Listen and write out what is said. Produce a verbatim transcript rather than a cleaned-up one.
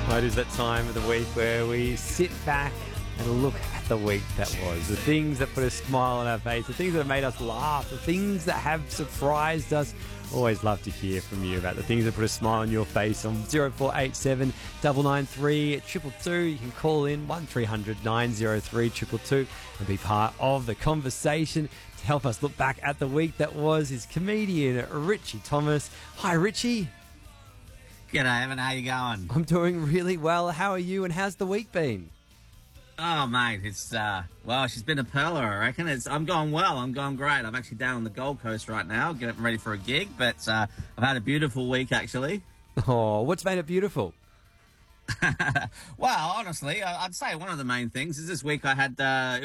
Well, it is that time of the week where we sit back and look at the week that was. The things that put a smile on our face, the things that made us laugh, the things that have surprised us. Always love to hear from you about the things that put a smile on your face on zero four eight seven, nine nine three, two two two. You can call in one three hundred, nine oh three, two two two and be part of the conversation. To help us look back at the week that was is comedian Richie Thomas. Hi, Richie. G'day, Evan. How you going? I'm doing really well. How are you and how's the week been? Oh, mate, it's, uh, well, she's been a pearler, I reckon. It's, I'm going well. I'm going great. I'm actually down on the Gold Coast right now, getting ready for a gig, but uh, I've had a beautiful week, actually. Oh, what's made it beautiful? Well, honestly, I'd say one of the main things is this week I had, uh,